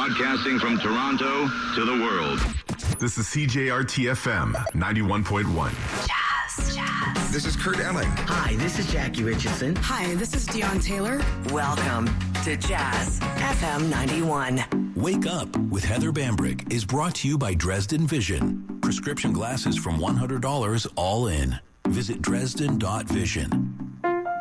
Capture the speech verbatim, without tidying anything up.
Broadcasting from Toronto to the world. This is C J R T F M ninety-one point one. Jazz, jazz. This is Kurt Elling. Hi, this is Jackie Richardson. Hi, this is Dion Taylor. Welcome to Jazz F M ninety-one. Wake Up with Heather Bambrick is brought to you by Dresden Vision. Prescription glasses from one hundred dollars all in. Visit Dresden dot vision.